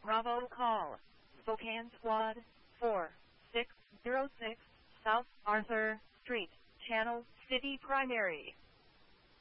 Bravo call. Spokane Squad 4606 South Arthur Street, Channel City Primary.